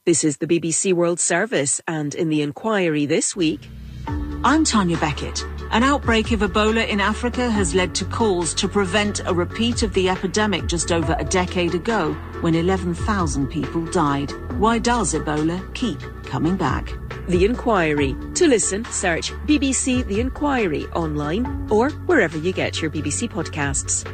This is the BBC World Service, and in the inquiry this week... I'm Tanya Beckett. An outbreak of Ebola in Africa has led to calls to prevent a repeat of the epidemic just over a decade ago, when 11,000 people died. Why does Ebola keep coming back? The Inquiry. To listen, search BBC The Inquiry online or wherever you get your BBC podcasts.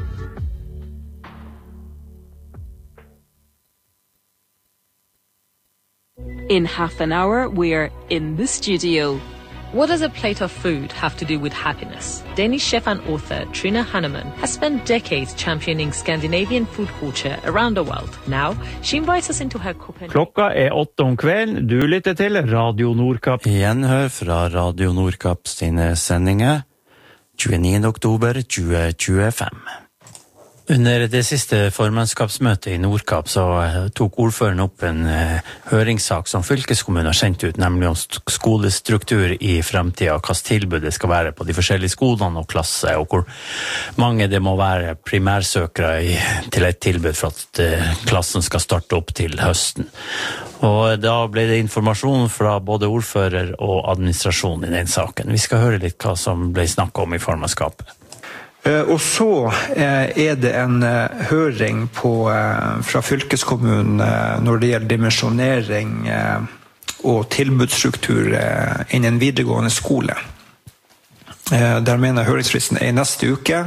In half an hour, we're in the studio. What does a plate of food have to do with happiness? Danish chef and author Trine Hannemann has spent decades championing Scandinavian food culture around the world. Now, she invites us into her Copenhagen... Klokka 8 om kvelden. Du lytter til Radio Nordkapp. Gjenhør fra Radio Nordkapp sine sendinger 29. oktober 2025. Under det siste formannskapsmøtet I Nordkapp så tok ordføreren opp en høringssak som fylkeskommunen har sendt ut, nemlig om skolestruktur I fremtiden, hva tilbud det skal være på de forskjellige skolene og klasse, og hvor mange det må være primærsøkere til et tilbud for at klassen skal starte opp til høsten. Og da ble det informasjon fra både ordfører og administrasjon I den saken. Vi skal høre litt hva som ble snakket om I formannskapet. Og så det en høring fra fylkeskommunen når det gjelder dimensjonering og tilbudsstruktur innen videregående skole. Der mener høringsfristen I neste uke,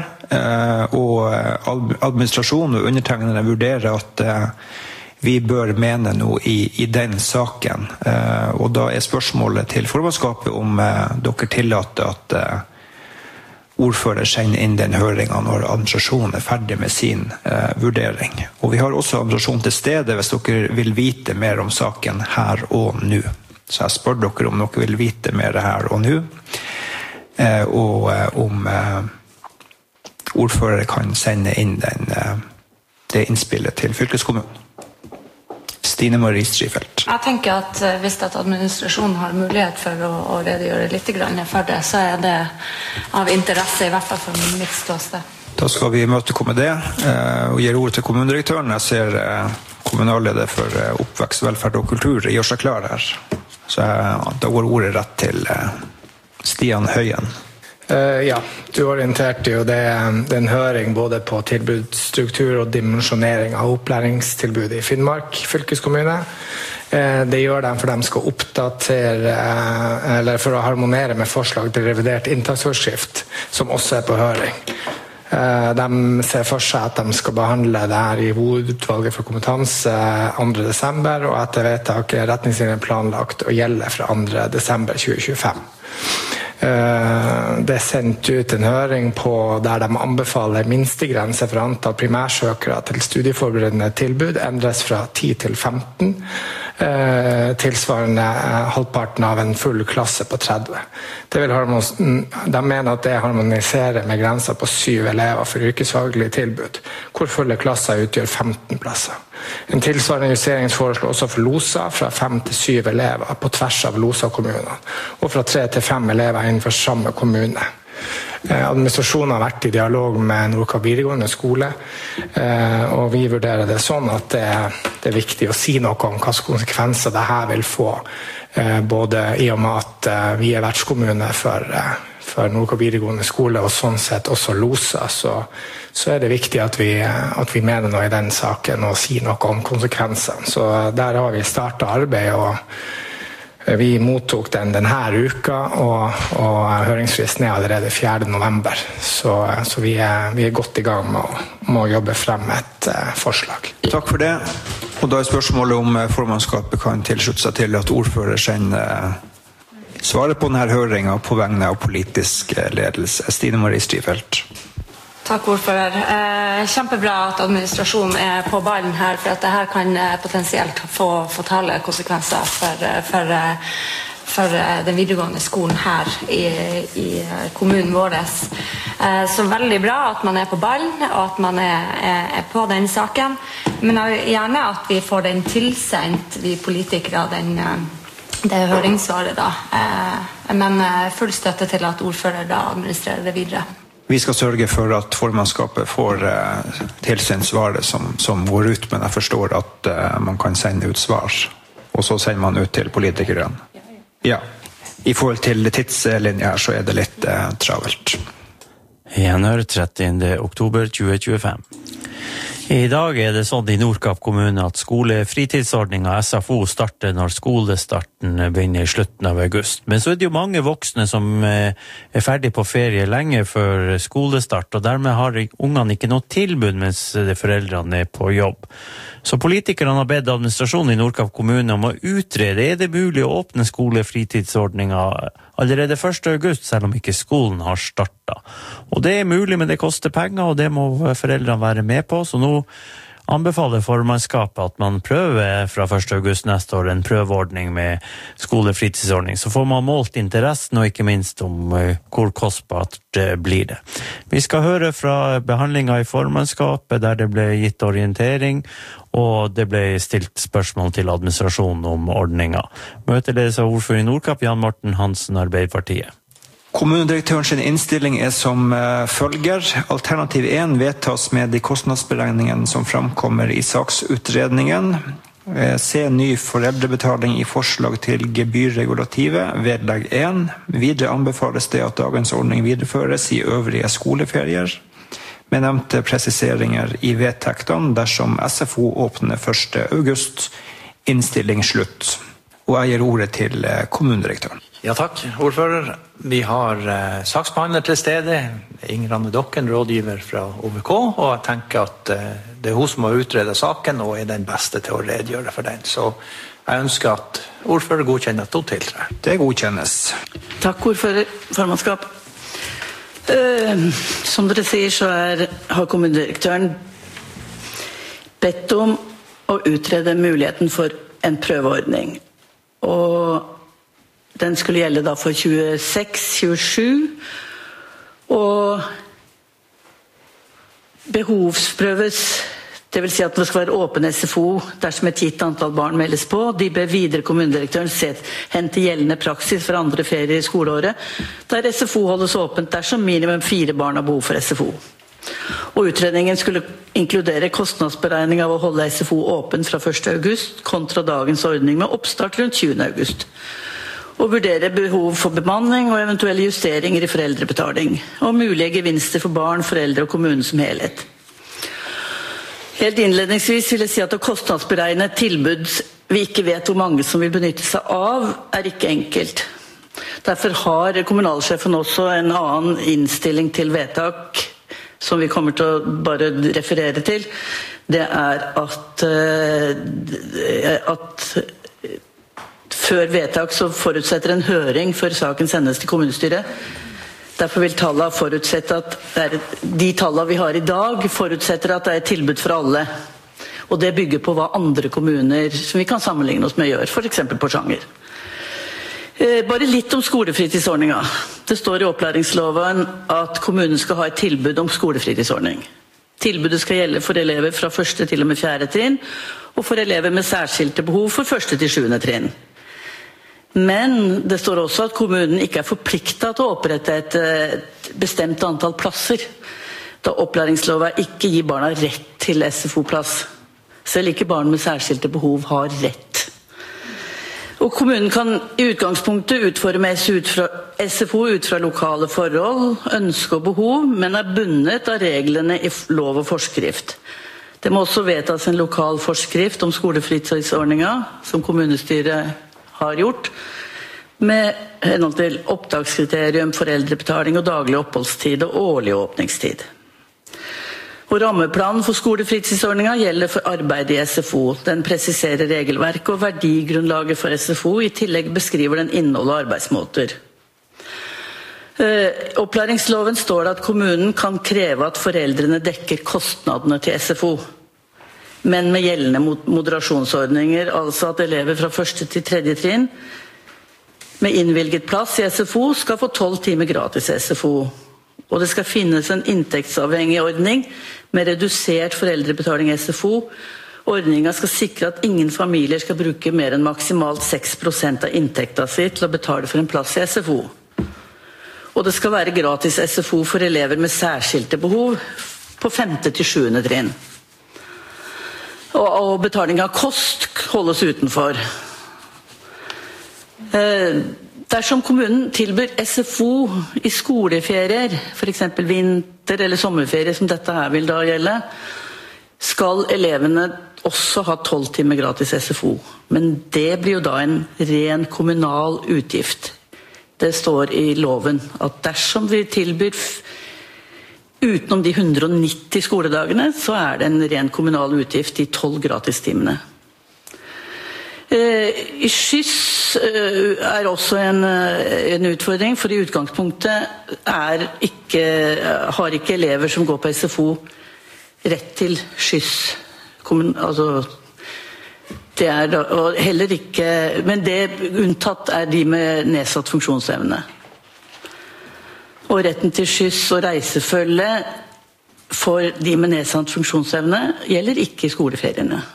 og administrasjonen og undertegnerne vurderer at vi bør mene noe I den saken. Og da spørsmålet til formannskapet om dere tillater at ordfører sender inn den høringen når administrasjonen ferdig med sin vurdering. Og vi har også administrasjon til stede hvis dere vil vite mer om saken her og nå. Så jeg spør dere om dere vil vite mer her og nå, og om ordfører kan sende inn det innspillet til fylkeskommunen. Stine Marie Strifeldt. Jeg tenker at hvis at administrasjonen har mulighet for å redegjøre litt for det, så det av interesse, I hvert fall for mitt ståsted. Da skal vi imøtekomme det, og gi ordet til kommunedirektøren. Jeg ser kommunalleder for oppvekst, velferd og kultur gjør seg klar her. Så da går ordet rett til Stian Høyen. Ja, du orienterte jo det en høring både på tilbudsstruktur og dimensjonering av opplæringstilbudet I Finnmark fylkeskommune. Det gjør de for de skal oppdatere, eller for å harmonere med forslag til revidert inntaksforskrift, som også på høring. De ser for seg at de skal behandle det her I hovedutvalget for kompetanse 2. desember, og etter vedtaket retningslinjen planlagt å gjelde fra 2. desember 2025. Det sendt ut en høring på der de anbefaler minstegrense for antall primærsøkere til studieforberedende tilbud endres fra 10 til 15, tilsvarende halvparten av en full klasse på 30. De mener at det harmoniserer med grenser på 7 elever for yrkesfaglige tilbud, hvor fulle klasser utgjør 15 plasser. En tilsvarende justering foreslår også for LOSA fra 5 til 7 elever på tvers av LOSA-kommunene, og fra 3 til 5 elever innenfor samme kommune. Administrasjonen har vært I dialog med Nordkapp videregående skole, og vi vurderer det sånn at det viktig å si noe om hvilke konsekvenser dette vil få, både I og med at vi vertskommune for Nordkapp videregående skole, og sånn sett også LOSA, så det viktig at vi mener noe I den saken og sier noe om konsekvensene. Så der har vi startet arbeid, og vi mottok denne uka, og høringsfristen allerede 4. november. Så vi godt I gang med å jobbe frem et forslag. Takk for det. Og da spørsmålet om formannskapet kan tilslutte seg til at ordfører sender svaret på denne høringen på vegne av politisk ledelse. Stine Marie Strifeldt. Takk, ordfører. Kjempebra at administrasjonen på ballen her, for at det her kan potensielt få fatale konsekvenser for den videregående skolen her I kommunen vår. Så veldig bra at man på ballen, og at man på den saken. Men gjerne at vi får den tilsendt, vi politikere, det høringssvaret da. Men full støtte til at ordfører da administrerer det videre. Vi skal sørge for at formannskapet får tilsendt svaret som går ut, men jeg forstår at man kan sende ut svar og så sender man ut til politikerne. Ja, i forhold til tidslinjen her så det litt travelt. Gjenhør 30. oktober 2025. I dag det sånn I Nordkapp kommune at skolefritidsordningen SFO starter når skolestarten begynner I slutten av august. Men så det jo mange voksne som ferdig på ferie lenge før skolestart, og dermed har ungene ikke noe tilbud mens foreldrene på jobb. Så politikerne har bedt administrasjonen I Nordkapp kommune om å utrede det mulig å åpne skolefritidsordningen allerede 1. august, selv om ikke skolen har startet. Og det mulig, men det koster penger, og det må foreldrene være med på, så nå anbefaler formannskapet at man prøver fra 1. august neste år en prøveordning med skolefritidsordning. Så får man målt interessen og ikke minst om hvor kostbart blir det. Vi skal høre fra behandlingen I formannskapet der det ble gitt orientering, og det ble stilt spørsmål til administrasjonen om ordningen. Møteledes av ordfører I Nordkapp, Jan Morten Hansen, Arbeiderpartiet. Kommunedirektøren sin innstilling som følger. Alternativ 1 vedtas med de kostnadsberegningene som framkommer I saksutredningen. Se ny foreldrebetaling I forslag til gebyrregulativet, vedlegg 1. Videre anbefales det at dagens ordning videreføres I øvrige skoleferier, med nevnte presiseringer I vedtektene dersom SFO åpner 1. august. Innstilling slutt. Og jeg gir ordet til kommunedirektøren. Ja, takk, ordfører. Vi har saksbehandler til stede, Inger Anne Dokken, rådgiver fra OVK, og jeg tenker at det hun som har utredet saken og den beste til å redegjøre for den. Så jeg ønsker at ordfører godkjenner at hun tiltrer. Det godkjennes. Takk, ordfører, formannskap. Som dere sier, så har kommunedirektøren bedt om å utrede muligheten for en prøveordning. Og den skulle gjelde da for 26-27, og behovsprøves, det vil si at det skal være åpen SFO dersom et gitt antall barn meldes på. De ber videre kommunedirektøren hente gjeldende praksis for andre ferier I skoleåret, der SFO holdes åpent dersom minimum 4 barn har behov for SFO. Og utredningen skulle inkludere kostnadsberegning av å holde SFO åpen fra 1. august kontra dagens ordning med oppstart rundt 20. august. Og vurdere behov for bemanning og eventuelle justeringer I foreldrebetaling, og mulige gevinster for barn, foreldre og kommunen som helhet. Helt innledningsvis vil jeg si at å kostnadsberegne et tilbud vi ikke vet hvor mange som vil benytte seg av, ikke enkelt. Derfor har kommunalsjefen også en annen innstilling til vedtak, som vi kommer til å bare referere til. Det at før vedtak så forutsetter en høring før saken sendes til kommunestyret. Derfor vil tallene forutsette at de tallene vi har I dag forutsetter at det et tilbud for alle. Og det bygger på hva andre kommuner som vi kan sammenligne oss med gjør, for eksempel Porsanger. Bare litt om skolefritidsordningen. Det står I opplæringsloven at kommunen skal ha et tilbud om skolefritidsordning. Tilbudet skal gjelde for elever fra 1. til og med 4. trinn, og for elever med særskilte behov for 1. til 7. trinn. Men det står også at kommunen ikke forpliktet til å opprette et bestemt antall plasser, da opplæringsloven ikke gir barna rett til SFO-plass. Selv ikke barn med særskilte behov har rett. Og kommunen kan I utgangspunktet utforme SFO ut fra lokale forhold, ønske og behov, men bundet av reglene I lov og forskrift. Det må også vedtas en lokal forskrift om skolefritidsordningen, som kommunestyret har gjort, med henhold til opptakskriterium, foreldrebetaling og daglig oppholdstid og årlig åpningstid. Og rammeplanen for skolefritidsordningen gjelder for arbeid I SFO. Den presiserer regelverk og verdigrunnlaget for SFO, I tillegg beskriver den innhold og arbeidsmåter. Opplæringsloven står det at kommunen kan kreve at foreldrene dekker kostnadene til SFO, men med gjeldende moderasjonsordninger, altså at elever fra 1. til 3. trinn med innvilget plass I SFO skal få 12 timer gratis SFO. Og det skal finnes en inntektsavhengig ordning med redusert foreldrebetaling I SFO. Ordningen skal sikre at ingen familier skal bruke mer enn maksimalt 6% av inntekten sin til å betale for en plass I SFO. Og det skal være gratis SFO for elever med særskilte behov på 5. til 7. trinn. Og betaling av kost holdes utenfor. Dersom kommunen tilbyr SFO I skoleferier, for eksempel vinter- eller sommerferie, som dette her vil da gjelde, skal elevene også ha 12 timer gratis SFO. Men det blir jo da en ren kommunal utgift. Det står I loven at dersom vi tilbyr utenom de 190 skoledagene, så det en ren kommunal utgift I 12 gratistimene. I skyss også en utfordring, for I utgangspunktet har ikke elever som går på SFO rett til skyss. Altså, det da, og heller ikke, men det unntatt de med nedsatt funksjonsevne. Og retten til skyss og reisefølge for de med nedsatt funksjonsevne gjelder ikke I skoleferiene.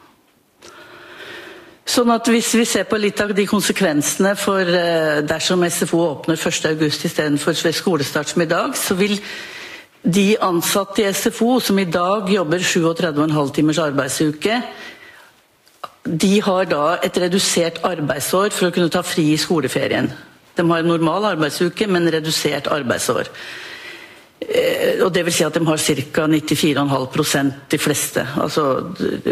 Sånn at hvis vi ser på litt av de konsekvensene for dersom SFO åpner 1. august I stedet for skolestart som I dag, så vil de ansatte I SFO som I dag jobber 37,5 timers arbeidsuke, de har da et redusert arbeidsår for å kunne ta fri I skoleferien. De har en normal arbeidsuke, men redusert arbeidsår. Og det vil si at de har ca. 94,5% de fleste, altså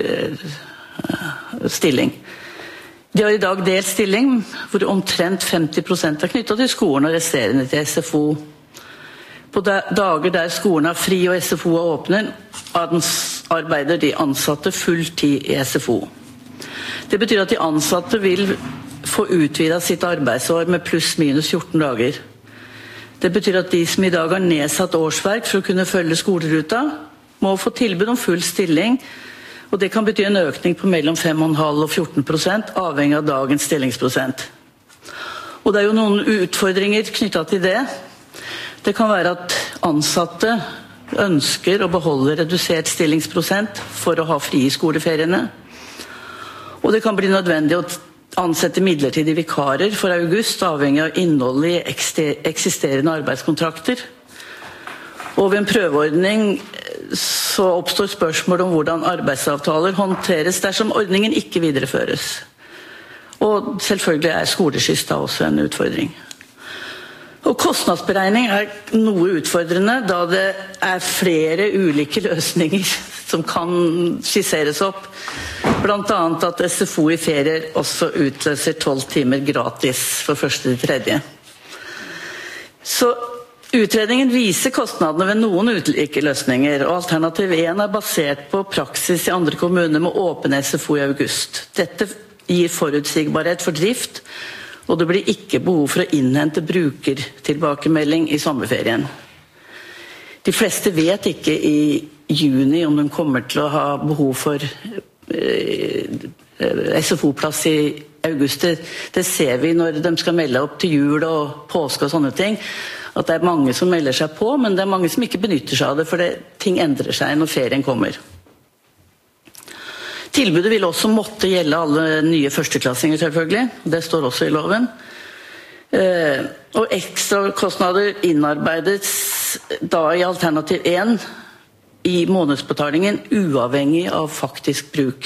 stilling. De har I dag delt stilling, hvor omtrent 50% knyttet til skolen og resterende til SFO. På dager der skolen har fri og SFO åpner, arbeider de ansatte full tid I SFO. Det betyr at de ansatte vil få utvidet sitt arbeidsår med pluss minus 14 dager. Det betyr at de som I dag har nedsatt årsverk for å kunne følge skoleruta, må få tilbud om full stilling, og det kan bety en økning på mellom 5,5% og 14%, avhengig av dagens stillingsprosent. Og det jo noen utfordringer knyttet til det. Det kan være at ansatte ønsker å beholde redusert stillingsprosent for å ha fri I skoleferiene. Og det kan bli nødvendig å ansette midlertidige vikarer for august, avhengig av innholdet I eksisterende arbeidskontrakter. Og ved en prøveordning så oppstår spørsmål om hvordan arbeidsavtaler håndteres dersom ordningen ikke videreføres. Og selvfølgelig skoleskyss da også en utfordring. Og kostnadsberegning noe utfordrende, da det flere ulike løsninger som kan skisseres opp. Blant annet at SFO I ferier også utløser 12 timer gratis for 1. til 3. Så utredningen viser kostnadene ved noen ulike løsninger, og alternativ 1 basert på praksis I andre kommuner med åpen SFO I august. Dette gir forutsigbarhet for drift, og det blir ikke behov for å innhente brukertilbakemelding I sommerferien. De fleste vet ikke I juni om de kommer til å ha behov for SFO-plass I august. Det ser vi når de skal melde opp til jul og påske og sånne ting, at det mange som melder seg på, men det mange som ikke benytter seg av det, for ting endrer seg når ferien kommer. Tilbudet vil også måtte gjelde alle nye førsteklassinger, selvfølgelig. Det står også I loven. Og ekstra kostnader innarbeides da I alternativ 1 I månedsbetalingen, uavhengig av faktisk bruk.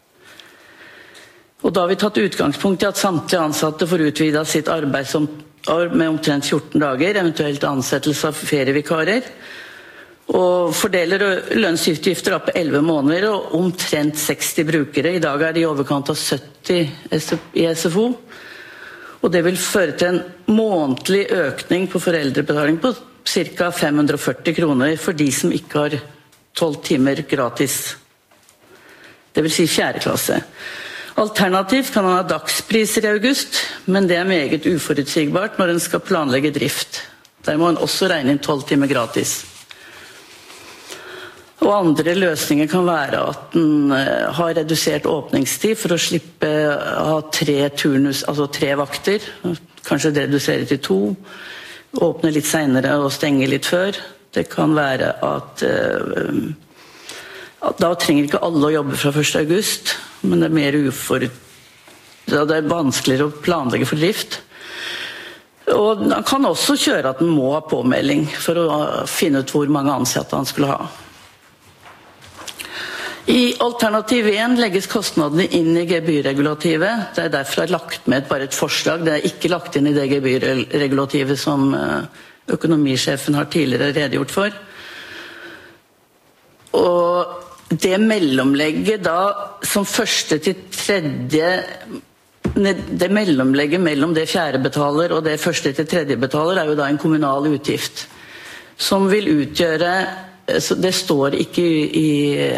Og da har vi tatt utgangspunkt I at samtlige ansatte får utvidet sitt arbeidsår med omtrent 14 dager, eventuelt ansettelse av ferievikarer, og fordeler lønnsutgifter på 11 måneder og omtrent 60 brukere. I dag det I overkant av 70 I SFO, og det vil føre til en månedlig økning på foreldrebetaling på ca. 540 kroner for de som ikke har 12 timer gratis. Det vil si 4. klasse. Alternativt kan man ha dagspriser I august, men det meget uforutsigbart når en skal planlegge drift. Der må en også regne inn 12 timer gratis. Og andre løsninger kan være at en har redusert åpningstid for å slippe å ha 3 turnus, altså 3 vakter. Kanskje redusere til 2, åpne litt senere og stenge litt før. Det kan være at da trenger ikke alle å jobbe fra 1. august, men det mer det vanskeligere å planlegge for drift. Og han kan også kjøre at han må ha påmelding for å finne ut hvor mange ansatte han skulle ha. I alternativ 1 legges kostnadene inn i gebyrregulativet. Det derfor lagt med bare et forslag. Det ikke lagt inn i det gebyrregulativet som økonomisjefen har tidligere redegjort for. Og det mellomlegget da som første til tredje, det mellomlegget mellom det fjerde betaler og det første til tredje betaler jo da en kommunal utgift som vil utgjøre, så det står ikke i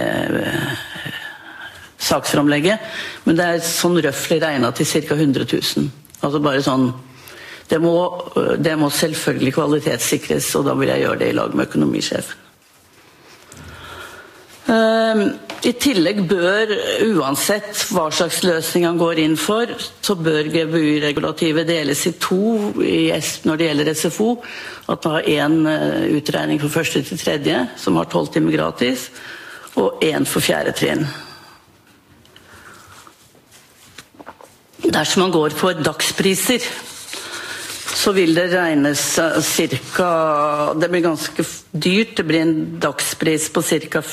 saksframlegget, men det sånn røffelig regnet til ca. 100 000. Altså bare sånn, det må selvfølgelig kvalitetssikres, og da vil jeg gjøre det i lag med økonomisjefen. I tillegg bør, uansett hva slags løsning han går inn for, så bør gebyrregulativet deles i 2 når det gjelder SFO, at man har en utregning for første til tredje, som har 12 timer gratis, og en for fjerde trinn. Dersom man går for dagspriser, så vil det regnes det blir ganske dyrt, det blir en dagspris på ca.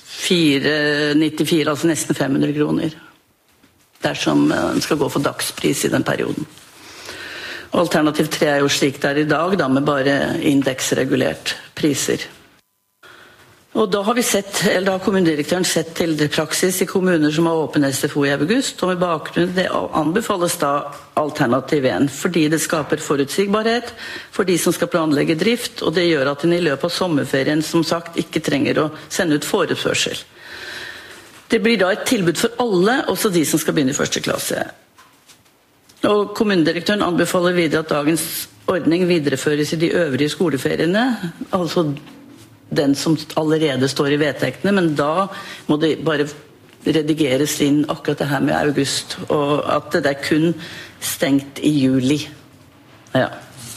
494, altså nesten 500 kroner. Dersom man skal gå for dagspris i den perioden. Alternativ 3 jo slik det i dag, da med bare indeksregulert priser. Og da har kommunedirektøren sett til praksis i kommuner som har åpen SFO i august, og med bakgrunn det anbefales da alternativ 1, fordi det skaper forutsigbarhet for de som skal planlegge drift, og det gjør at en i løpet av sommerferien som sagt ikke trenger å sende ut forespørsel. Det blir da et tilbud for alle, også de som skal begynne i første klasse. Og kommunedirektøren anbefaler videre at dagens ordning videreføres i de øvrige skoleferiene, altså den som allerede står i vedtektene, men da må det bare redigeres inn akkurat det her med august, og at det kun stengt i juli. Ja.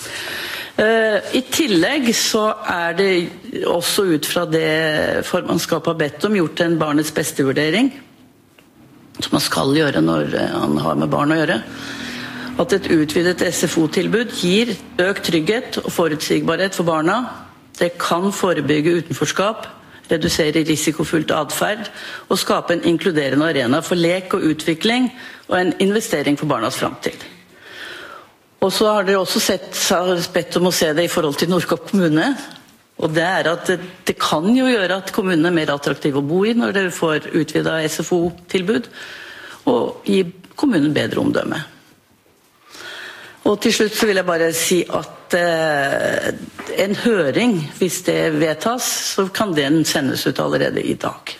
I tillegg så det også ut fra det formannskapet har bedt om gjort en barnets beste vurdering, som man skal gjøre når han har med barn å gjøre, at et utvidet SFO-tilbud gir økt trygghet og forutsigbarhet for barna. Det kan forebygge utenforskap, redusere risikofullt adferd og skape en inkluderende arena for lek og utvikling og en investering for barnas fremtid. Og så har dere også bedt om å se det i forhold til Nordkapp kommune, og det at det kan jo gjøre at kommunen mer attraktiv å bo i når dere får utvidet SFO-tilbud, og gi kommunen bedre omdømme. Og til slutt så vil jeg bare si at en høring, hvis det vedtas, så kan den sendes ut allerede i dag.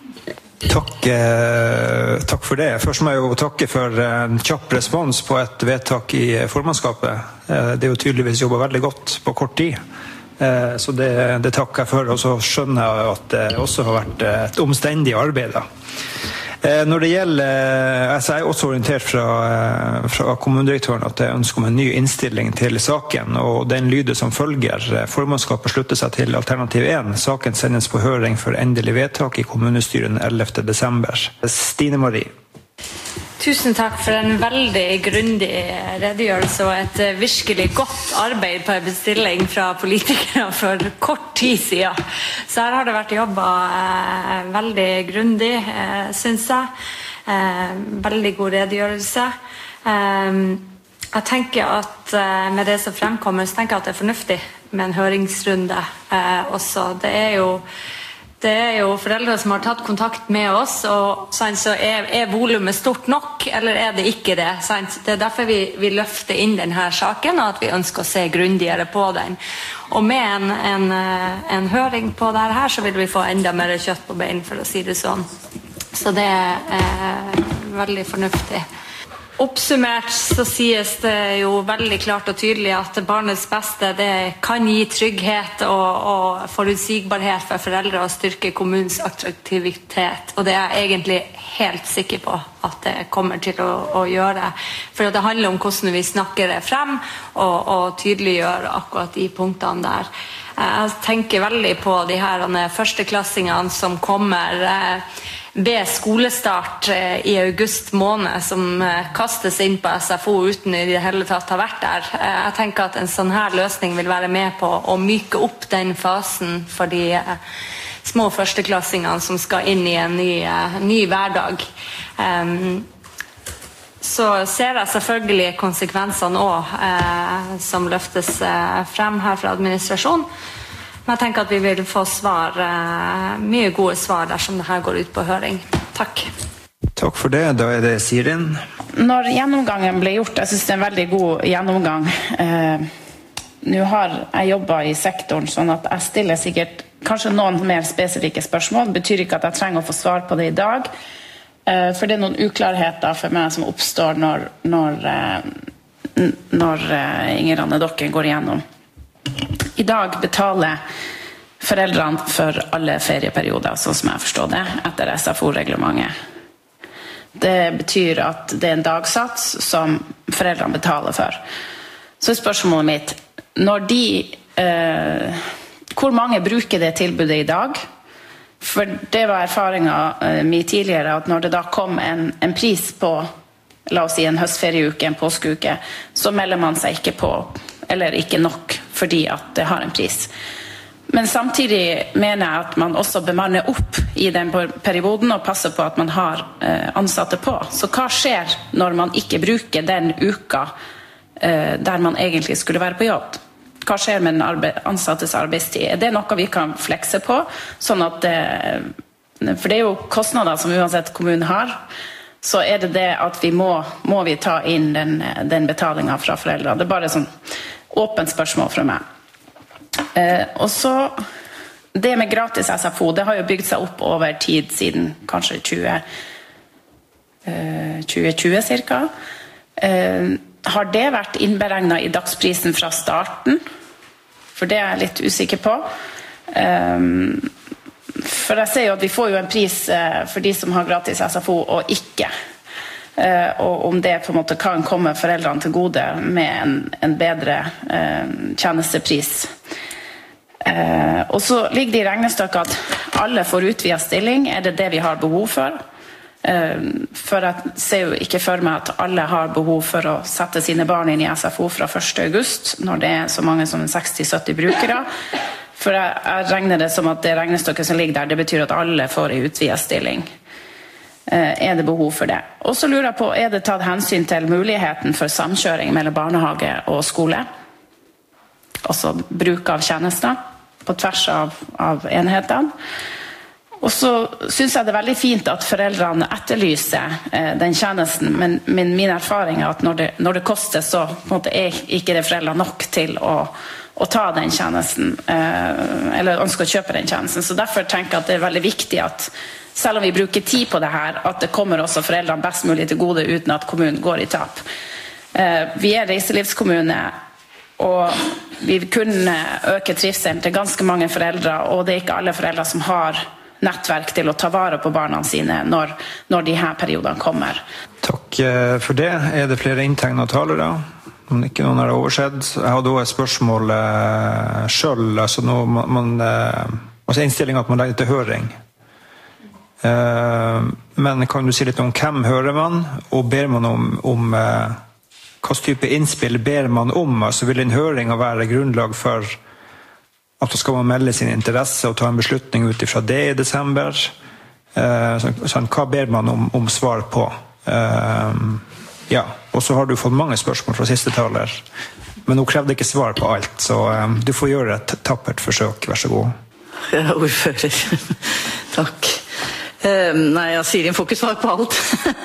Takk for det. Først må jeg jo takke for en kjapp respons på et vedtak i formannskapet. Det jo tydeligvis jobbet veldig godt på kort tid. Så det takker jeg for, og så skjønner jeg at det også har vært et omstendig arbeid da. Når det gjelder, jeg også orientert fra kommunedirektøren at jeg ønsker om en ny innstilling til saken, og den lyder som følger. Formannskapet slutter seg til alternativ 1. Saken sendes på høring for endelig vedtak i kommunestyret 11. desember. Stine Marie. Tusen takk for en veldig grundig redegjørelse og et virkelig godt arbeid på en bestilling fra politikere for kort tid siden. Så her har det vært jobbet veldig grundig, synes jeg. Veldig god redegjørelse. Jeg tenker at med det som fremkommer, så tenker jeg at det fornuftig med en høringsrunde også. Det er jo foreldre som har tatt kontakt med oss, og så volumet stort nok, eller det ikke det? Sant? Det derfor vi løfter inn denne saken, og at vi ønsker å se grundigere på den. Og med en høring på dette her, så vil vi få enda mer kjøtt på bein, for å si det sånn. Så det veldig fornuftig. Oppsummert så sies det jo veldig klart og tydelig at barnets beste det kan gi trygghet og forutsigbarhet for foreldre og styrke kommunens attraktivitet, og det jeg egentlig helt sikker på at det kommer til å gjøre, for det handler om hvordan vi snakker det frem og tydeliggjør akkurat de punktene der. Jeg tenker veldig på de her førsteklassingene som kommer ved skolestart i august måned, som kastes inn på SFO uten i det hele tatt har vært der. Jeg tenker at en sånn her løsning vil være med på å myke opp den fasen for de små førsteklassingene som skal inn I en ny hverdag. Så ser jeg selvfølgelig konsekvensene også, som løftes frem her fra administrasjonen. Men jeg tenker at vi vil få svar, mye gode svar dersom det her går ut på høring. Takk. Takk for det. Da det Sirin. Når gjennomgangen ble gjort, jeg synes det en veldig god gjennomgang. Nå har jeg jobbet I sektoren, sånn at jeg stiller sikkert kanskje noen mer spesifikke spørsmål. Det betyr ikke at jeg trenger å få svar på det I dag. For det noen uklarheter for meg som oppstår når Inger Anne Dokken går igjennom. I dag betaler foreldrene for alle ferieperioder, sånn som jeg forstår det, etter SFO-reglementet. Det betyr at det en dagsats som foreldrene betaler for. Så spørsmålet mitt, når hvor mange bruker det tilbudet I dag? For det var erfaringen min tidligere, at når det da kom en pris på, la oss si en høstferieuke, en påskeuke, så melder man seg ikke på, eller ikke nok, fordi at det har en pris. Men samtidig mener jeg at man også bemanner opp I den perioden og passer på at man har ansatte på. Så hva skjer når man ikke bruker den uka der man egentlig skulle være på jobb? Hva skjer med den ansattes arbeidstid? Det noe vi kan flekse på, sånn at for det jo kostnader som uansett kommunen har, så det at vi må vi ta inn den betalingen fra foreldre. Det bare sånn åpent spørsmål fra meg. Og så det med gratis SFO, det har jo bygd seg opp over tid siden kanskje 2020 cirka. Har det vært innberegnet I dagsprisen fra starten? For det jeg litt usikker på. For jeg ser jo at vi får jo en pris for de som har gratis SFO og ikke. Og om det på en måte kan komme foreldrene til gode med en bedre tjenestepris. Og så ligger det I regnestykket at alle får utvidet stilling. Det vi har behov for? For jeg ser jo ikke for meg at alle har behov for å sette sine barn inn I SFO fra 1. august, når det så mange som 60-70 brukere. For jeg regner det som at det regnestykket som ligger der, det betyr at alle får en utvidet stilling. Det behov for det? Og så lurer jeg på, det tatt hensyn til muligheten for samkjøring mellom barnehage og skole? Altså bruk av tjenester på tvers av enhetene? Og så synes jeg det veldig fint at foreldrene etterlyser den tjenesten, men min erfaring at når det koster, så på en måte ikke det foreldre nok til å ta den tjenesten, eller ønsker å kjøpe den tjenesten. Så derfor tenker jeg at det veldig viktig at, selv om vi bruker tid på det her, at det kommer også foreldrene best mulig til gode uten at kommunen går I tap. Vi reiselivskommune, og vi kunne øke trivselen til ganske mange foreldre, og det ikke alle foreldre som har nettverk til å ta vare på barna sine når de her periodene kommer. Takk for det. Det flere inntegnede talere? Om ikke noen har oversett. Jeg hadde også et spørsmål selv, altså innstillingen at man legger til høring. Men kan du si litt om hvem hører man, og ber man om hva type innspill ber man om? Altså vil en høring være grunnlag for at da skal man melde sin interesse og ta en beslutning ut ifra det I desember. Hva ber man om svar på? Ja, og så har du fått mange spørsmål fra siste taler, men hun krevde ikke svar på alt, så du får gjøre et tappert forsøk, vær så god. Ja, ordfører. Takk. Nei, Sirin får ikke svar på alt.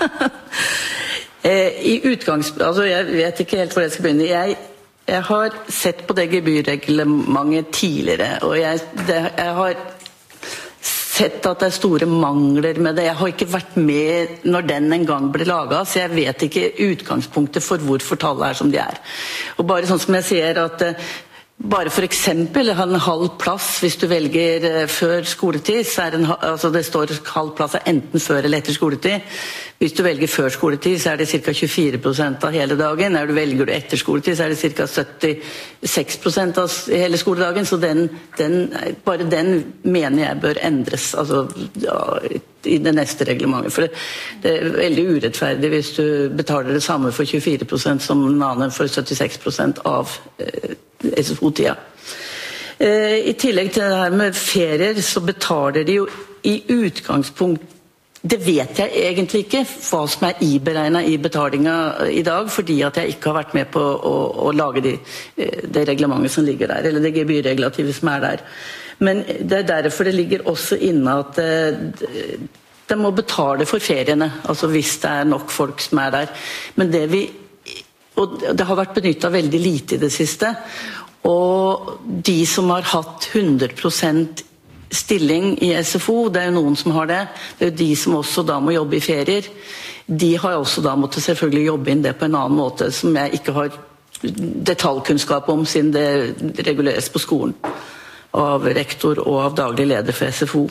Altså, jeg vet ikke helt hvor jeg skal begynne. Jeg har sett på det gebyrreglementet tidligere, og jeg har sett at det store mangler med det. Jeg har ikke vært med når den en gang ble laget, så jeg vet ikke utgangspunktet for hvorfor tallet som de Og bare sånn som jeg sier at bare for eksempel ha en halv plass hvis du velger før skoletid, så altså det står halv plass enten før eller etter skoletid. Hvis du velger før skoletid, så det ca. 24% av hele dagen. Når du velger etter skoletid, så det ca. 76% av hele skoledagen. Så bare den mener jeg bør endres altså, I det neste reglementet. For det veldig urettferdig hvis du betaler det samme for 24% som en annen for 76% av SFO-tida. I tillegg til det her med ferier, så betaler de jo i utgangspunkt. Det vet jeg egentlig ikke, hva som iberegnet i betalinga i dag, fordi at jeg ikke har vært med på å lage det reglementet som ligger der, eller det gebyrregulativet som der. Men det derfor det ligger også inne at de må betale for feriene, altså hvis det nok folk som der. Men og det har vært benyttet veldig lite i det siste, og de som har hatt 100% stilling i SFO, det jo noen som har det jo de som også da må jobbe i ferier, de har også da måttet selvfølgelig jobbe inn det på en annen måte, som jeg ikke har detaljkunnskap om, siden det reguleres på skolen av rektor og av daglig leder for SFO.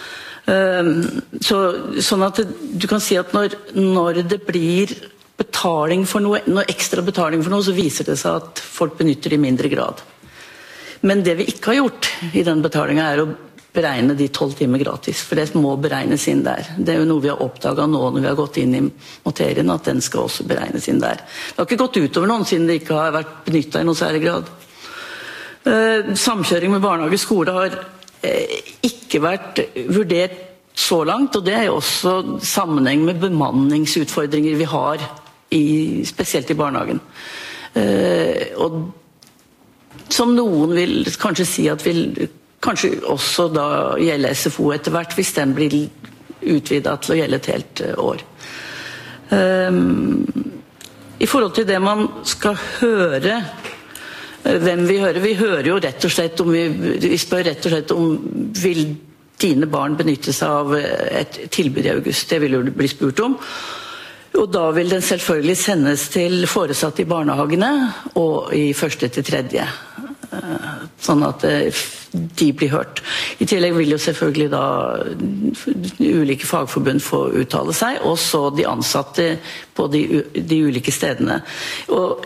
Sånn at du kan si at når det blir betaling for noe, når ekstra betaling for noe, så viser det seg at folk benytter det i mindre grad. Men det vi ikke har gjort i den betalingen å beregne de 12 timer gratis, for det må beregnes inn der. Det jo noe vi har oppdaget nå når vi har gått inn i materien, at den skal også beregnes inn der. Det har ikke gått utover noen siden det ikke har vært benyttet i noe særlig grad. Samkjøring med barnehage og skole har ikke vært vurdert så langt, og det jo også sammenheng med bemanningsutfordringer vi har, spesielt i barnehagen. Og som noen vil kanskje si at kanskje også da gjelder SFO etter hvert, hvis den blir utvidet til å gjelde et helt år. I forhold til det man skal høre, hvem vi hører jo rett og slett vi spør rett og slett om vil dine barn benytte seg av et tilbud i august, det vil jo bli spurt om. Og da vil den selvfølgelig sendes til foresatte i barnehagene og i 1. til 3. Sånn at de blir hørt. I tillegg vil jo selvfølgelig da ulike fagforbund få uttale seg, og så de ansatte på de ulike stedene. Og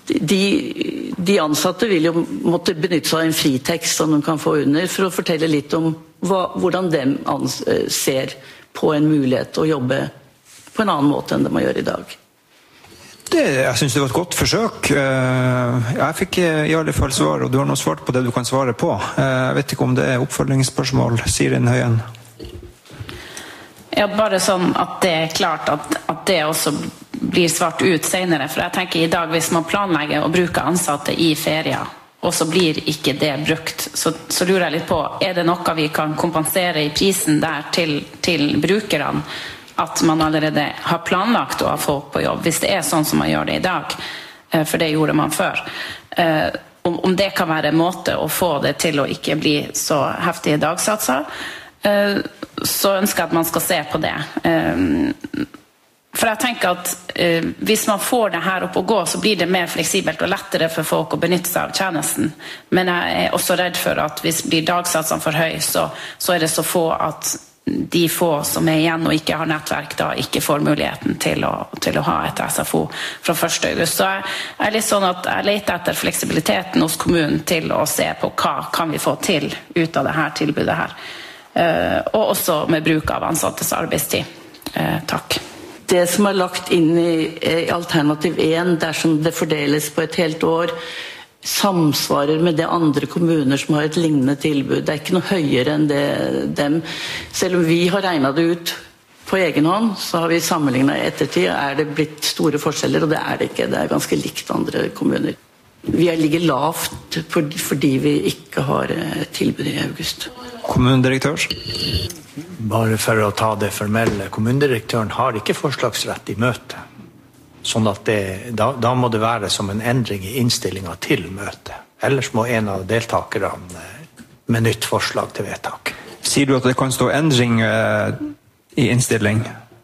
de ansatte vil jo måtte benytte seg av en fritekst som de kan få under, for å fortelle litt om hvordan de ser på en mulighet å jobbe på en annen måte enn det man gjør i dag. Jeg synes det var et godt forsøk. Jeg fikk i alle fall svar, og du har nå svart på det du kan svare på. Jeg vet ikke om det oppfølgingsspørsmål, Sirin Høyen. Ja, bare sånn at det klart at det også blir svart ut senere, for jeg tenker i dag hvis man planlegger å bruke ansatte i ferier, og så blir ikke det brukt, så lurer jeg litt på, det noe vi kan kompensere i prisen der til brukerne, at man allerede har planlagt å ha folk på jobb, hvis det sånn som man gjør det i dag, for det gjorde man før. Om det kan være en måte å få det til å ikke bli så heftige dagsatser, så ønsker jeg at man skal se på det. For jeg tenker at hvis man får det her opp å gå, så blir det mer fleksibelt og lettere for folk å benytte seg av tjenesten. Men jeg også redd for at hvis blir dagsatsene for høy, så det så få at de få som igjen og ikke har nettverk da ikke får muligheten til å ha et SFO fra 1. august. Så jeg litt sånn at jeg leter etter fleksibiliteten hos kommunen til å se på hva kan vi få til ut av det her tilbudet her. Og også med bruk av ansattes arbeidstid. Takk. Det som lagt inn i alternativ 1, dersom det fordeles på et helt år, samsvarer med det andre kommuner som har et lignende tilbud. Det ikke noe høyere enn dem. Selv om vi har regnet det ut på egen hånd, så har vi sammenlignet i ettertid. Det blitt store forskjeller, og det det ikke. Det ganske likt andre kommuner. Vi ligger lavt fordi vi ikke har tilbud i august. Kommunedirektør? Bare for å ta det formelle, kommunedirektøren har ikke forslagsrett i møte. Sånn at da må det være som en endring i innstillingen til møtet. Ellers må en av deltakerne med nytt forslag til vedtak. Sier du at det kan stå endring i innstilling?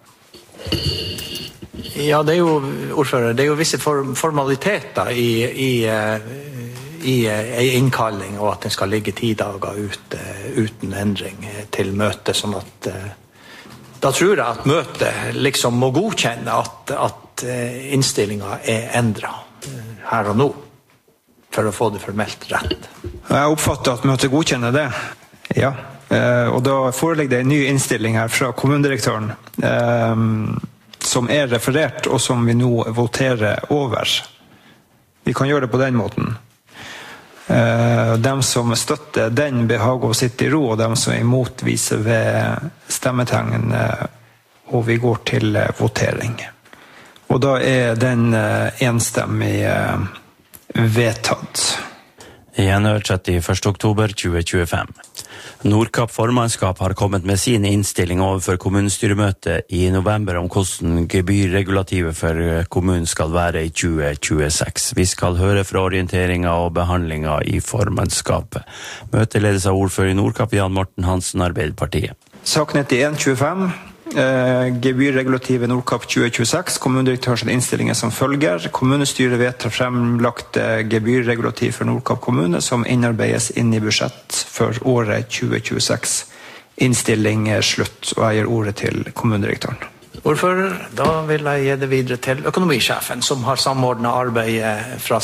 Ja, det jo, ordfører, det jo visse formaliteter i innkalling, og at den skal ligge 10 dager uten endring til møtet, sånn at da tror jeg at møtet liksom må godkjenne at innstillingen endret her og nå, for å få det formelt rett. Jeg oppfatter at møtet godkjenner det, ja. Og da foreligger det en ny innstilling her fra kommunedirektøren, som referert, og som vi nå voterer over. Vi kan gjøre det på den måten. De som støtter den behager å sitte i ro, og de som er imot viser ved stemmetegn, og vi går til votering. Og da er den enstemmig vedtatt. Gjenhør 31. oktober 2025. Nordkapp formannskap har kommet med sin innstilling overfor kommunestyremøtet i november om hvordan gebyrregulativet for kommunen skal være i 2026. Vi skal høre fra orienteringen og behandlingen i formannskapet. Møtet ledes av ordfører i Nordkapp, Jan Morten Hansen, Arbeiderpartiet. Sak 91-25. Gebyrregulativet Nordkapp 2026. Kommunedirektørens innstillinger som følger. Kommunestyret vedtar fremlagt gebyrregulativ for Nordkapp kommune som innarbeides inn i budsjett for året 2026. Innstilling slutt, og jeg gir ordet til kommunedirektøren. Ordfører, da vil jeg gi det videre til økonomisjefen, som har samordnet arbeidet fra